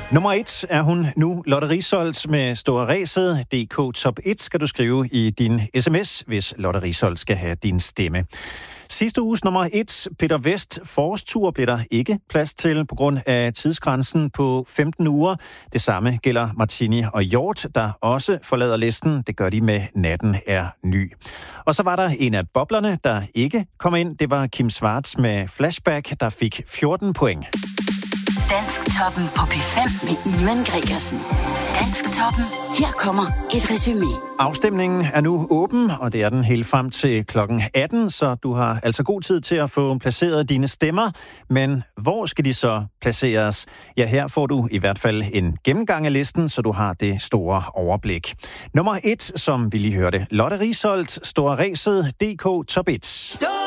Nummer 1 er hun nu, Lotte Risholdt med Store Ræset. DK Top 1 skal du skrive i din sms, hvis Lotte Risholdt skal have din stemme. Sidste uges nummer 1, Peter Vest forårstur, blev der ikke plads til på grund af tidsgrænsen på 15 uger. Det samme gælder Martini og Hjort, der også forlader listen. Det gør de med Natten er ny. Og så var der en af boblerne, der ikke kom ind. Det var Kim Schwartz med Flashback, der fik 14 point. Dansktoppen på P5 med Ivan Gregersen. Dansktoppen. Her kommer et resumé. Afstemningen er nu åben, og det er den helt frem til klokken 18, så du har altså god tid til at få placeret dine stemmer. Men hvor skal de så placeres? Ja, her får du i hvert fald en gennemgang af listen, så du har det store overblik. Nummer 1, som vi lige hørte, Lotte Risholdt, Store Ræset, DK Top 1.